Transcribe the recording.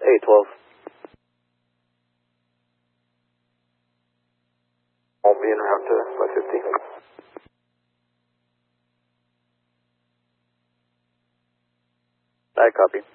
812. I'll be en route to 550. I copy.